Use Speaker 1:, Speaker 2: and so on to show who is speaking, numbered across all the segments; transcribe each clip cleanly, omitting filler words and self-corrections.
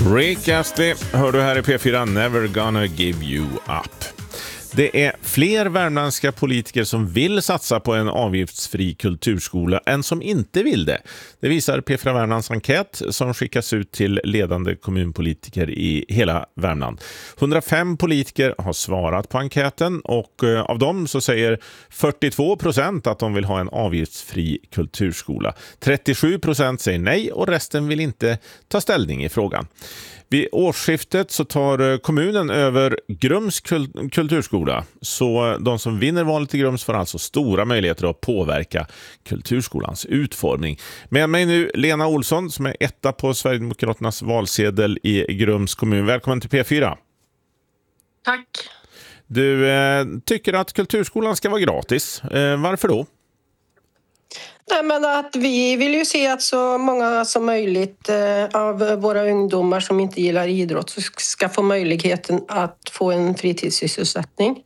Speaker 1: Rick Astley hör du här i P4, Never Gonna Give You Up. Det är fler värmländska politiker som vill satsa på en avgiftsfri kulturskola än som inte vill det. Det visar P4 Värmlands enkät som skickas ut till ledande kommunpolitiker i hela Värmland. 105 politiker har svarat på enkäten och av dem så säger 42% att de vill ha en avgiftsfri kulturskola. 37% säger nej och resten vill inte ta ställning i frågan. Vid årsskiftet så tar kommunen över Grums kulturskola, så de som vinner valet i Grums får alltså stora möjligheter att påverka kulturskolans utformning. Med mig nu Lena Olsson som är etta på Sverigedemokraternas valsedel i Grums kommun. Välkommen till P4.
Speaker 2: Tack.
Speaker 1: Du tycker att kulturskolan ska vara gratis. Varför då?
Speaker 2: Nej, men att vi vill ju se att så många som möjligt av våra ungdomar som inte gillar idrott ska få möjligheten att få en fritidssysselsättning.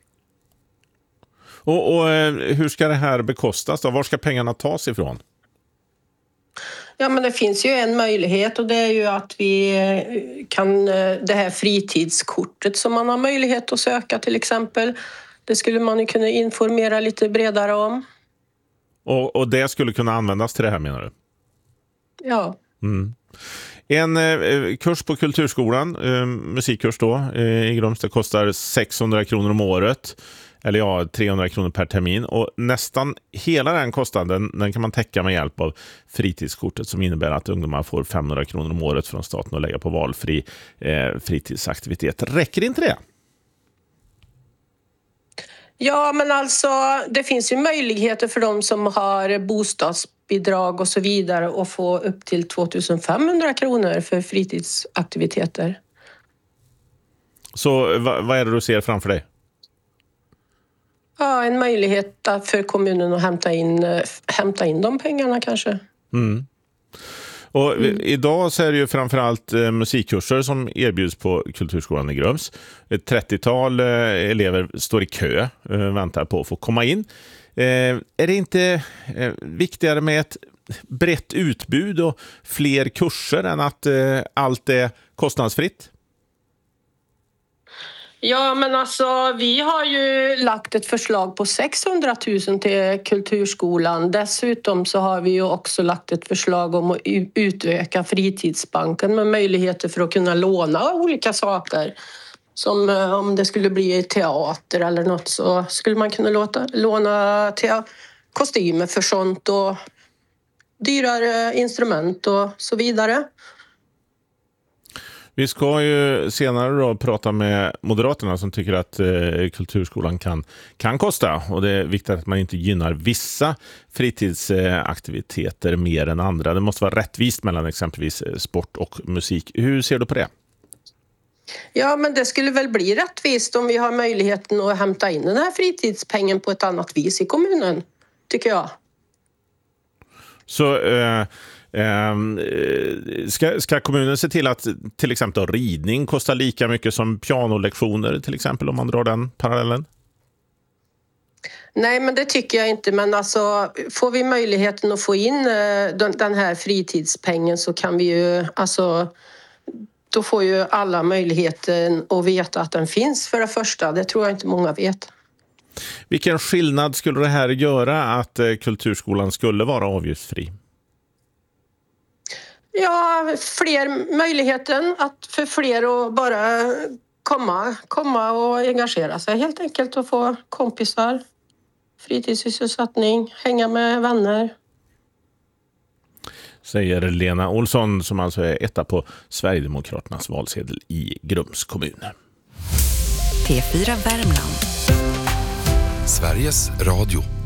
Speaker 1: Och hur ska det här bekostas då? Var ska pengarna tas ifrån?
Speaker 2: Ja, men det finns ju en möjlighet och det är ju att vi kan det här fritidskortet som man har möjlighet att söka till exempel. Det skulle man ju kunna informera lite bredare om.
Speaker 1: Och det skulle kunna användas till det här, menar du?
Speaker 2: Ja.
Speaker 1: Mm. En kurs på kulturskolan, musikkurs då, i Grums, det kostar 600 kronor om året. Eller ja, 300 kronor per termin. Och nästan hela den kostnaden den kan man täcka med hjälp av fritidskortet som innebär att ungdomar får 500 kronor om året från staten och lägga på valfri fritidsaktivitet. Räcker inte det?
Speaker 2: Ja, men alltså det finns ju möjligheter för de som har bostadsbidrag och så vidare att få upp till 2500 kronor för fritidsaktiviteter.
Speaker 1: Så vad är det du ser framför dig?
Speaker 2: Ja, en möjlighet för kommunen att hämta in de pengarna kanske.
Speaker 1: Mm. Och idag så är det ju framförallt musikkurser som erbjuds på kulturskolan i Grums. Ett 30-tal elever står i kö och väntar på att få komma in. Är det inte viktigare med ett brett utbud och fler kurser än att allt är kostnadsfritt?
Speaker 2: Ja, men alltså vi har ju lagt ett förslag på 600 000 till kulturskolan. Dessutom så har vi ju också lagt ett förslag om att utöka fritidsbanken med möjligheter för att kunna låna olika saker. Som om det skulle bli teater eller något så skulle man kunna låna till kostymer för sånt och dyrare instrument och så vidare.
Speaker 1: Vi ska ju senare då prata med Moderaterna som tycker att kulturskolan kan kosta. Och det är viktigt att man inte gynnar vissa fritidsaktiviteter mer än andra. Det måste vara rättvist mellan exempelvis sport och musik. Hur ser du på det?
Speaker 2: Ja, men det skulle väl bli rättvist om vi har möjligheten att hämta in den här fritidspengen på ett annat vis i kommunen, tycker jag.
Speaker 1: Så ska kommunen se till att till exempel ridning kostar lika mycket som pianolektioner till exempel, om man drar den parallellen?
Speaker 2: Nej, men det tycker jag inte. Men alltså, får vi möjligheten att få in den här fritidspengen så kan vi ju, alltså, då får ju alla möjligheten att veta att den finns för det första. Det tror jag inte många vet.
Speaker 1: Vilken skillnad skulle det här göra att kulturskolan skulle vara avgiftsfri?
Speaker 2: Ja, fler möjligheten för fler att bara komma och engagera sig helt enkelt och få kompisar, fritidssysselsättning, hänga med vänner.
Speaker 1: Säger Lena Olsson som alltså är etta på Sverigedemokraternas valsedel i Grums kommun.
Speaker 3: P4 Värmland.
Speaker 4: Sveriges Radio.